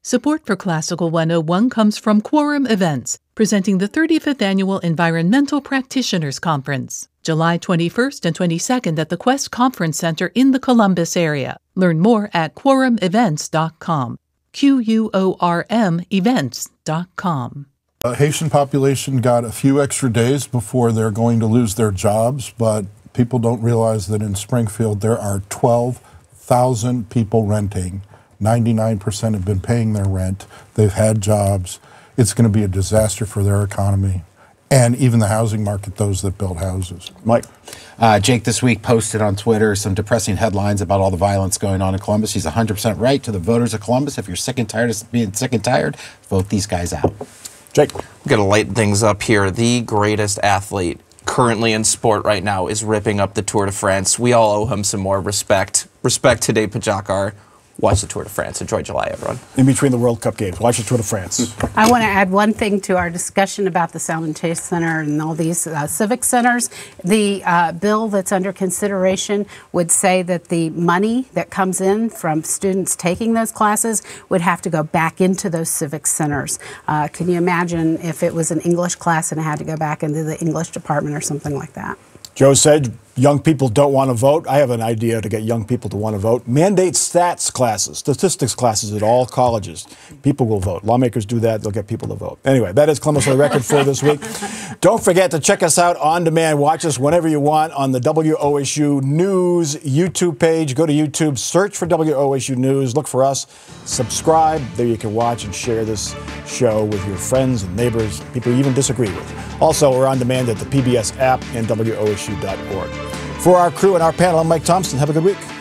Support for Classical 101 comes from Quorum Events, presenting the 35th Annual Environmental Practitioners Conference, July 21st and 22nd at the Quest Conference Center in the Columbus area. Learn more at quorumevents.com. QUORM events.com. Haitian population got a few extra days before they're going to lose their jobs, but people don't realize that in Springfield there are 12,000 people renting. 99% have been paying their rent. They've had jobs. It's going to be a disaster for their economy and even the housing market, those that build houses. Mike? Jake this week posted on Twitter some depressing headlines about all the violence going on in Columbus. He's 100% right. To the voters of Columbus, if you're sick and tired of being sick and tired, vote these guys out. Jake? I'm going to lighten things up here. The greatest athlete currently in sport right now is ripping up the Tour de France. We all owe him some more respect. Respect to Tadej Pogačar. Watch the Tour de France. Enjoy July, everyone. In between the World Cup games, watch the Tour de France. I want to add one thing to our discussion about the Sound and Taste Center and all these civic centers. The bill that's under consideration would say that the money that comes in from students taking those classes would have to go back into those civic centers. Can you imagine if it was an English class and it had to go back into the English department or something like that? Joe said young people don't want to vote. I have an idea to get young people to want to vote. Mandate stats classes, statistics classes at all colleges. People will vote. Lawmakers do that, they'll get people to vote. Anyway, that is Columbus on the Record for this week. Don't forget to check us out on demand. Watch us whenever you want on the WOSU News YouTube page. Go to YouTube, search for WOSU News, look for us, subscribe. There you can watch and share this show with your friends and neighbors, people you even disagree with. Also, we're on demand at the PBS app and WOSU.org. For our crew and our panel, I'm Mike Thompson. Have a good week.